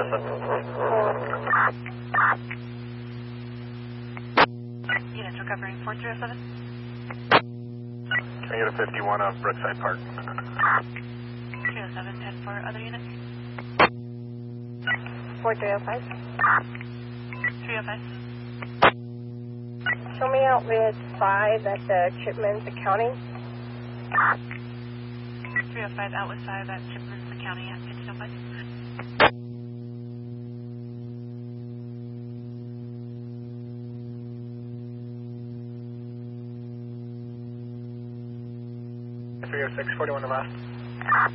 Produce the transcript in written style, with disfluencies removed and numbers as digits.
Madison. Units recovering 4307. Can I get a 51 on Brookside Park? 307, and for other units? 4305. 305. Show me out with 5 at the Chipman's Accounting. 305 out with 5 at Chipman's Accounting at 1505. Three 641 the last.